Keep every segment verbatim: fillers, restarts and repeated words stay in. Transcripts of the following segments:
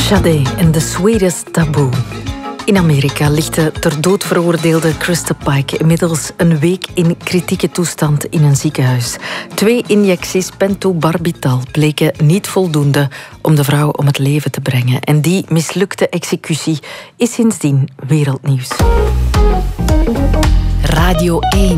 Sade en The Sweetest Taboo. In Amerika ligt de ter dood veroordeelde Krista Pike inmiddels een week in kritieke toestand in een ziekenhuis. Twee injecties pentobarbital bleken niet voldoende om de vrouw om het leven te brengen. En die mislukte executie is sindsdien wereldnieuws. Radio één.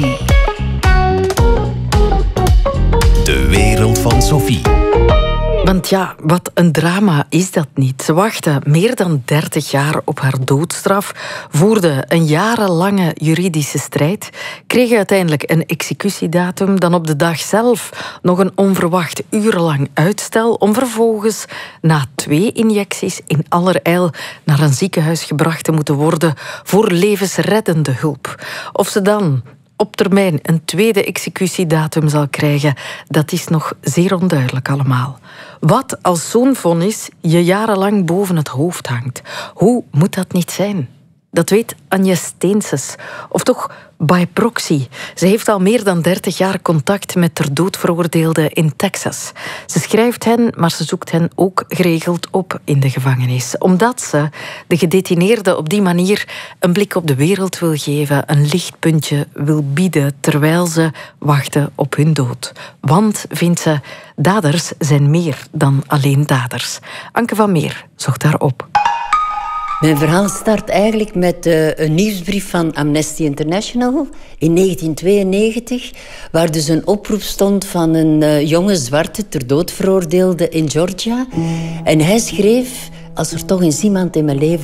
De wereld van Sophie. Want ja, wat een drama is dat niet. Ze wachtte meer dan dertig jaar op haar doodstraf, voerde een jarenlange juridische strijd, kreeg uiteindelijk een executiedatum, dan op de dag zelf nog een onverwacht urenlang uitstel, om vervolgens na twee injecties in allerijl naar een ziekenhuis gebracht te moeten worden voor levensreddende hulp. Of ze dan op termijn een tweede executiedatum zal krijgen, dat is nog zeer onduidelijk allemaal. Wat als zo'n vonnis je jarenlang boven het hoofd hangt? Hoe moet dat niet zijn? Dat weet Anja Steenses, of toch by proxy. Ze heeft al meer dan dertig jaar contact met ter dood veroordeelden in Texas. Ze schrijft hen, maar ze zoekt hen ook geregeld op in de gevangenis. Omdat ze de gedetineerden op die manier een blik op de wereld wil geven, een lichtpuntje wil bieden, terwijl ze wachten op hun dood. Want, vindt ze, daders zijn meer dan alleen daders. Anke van Meer zocht daarop. Mijn verhaal start eigenlijk met uh, een nieuwsbrief van Amnesty International in negentien tweeënnegentig, waar dus een oproep stond van een uh, jonge zwarte ter dood veroordeelde in Georgia. En hij schreef: als er toch eens iemand in mijn leven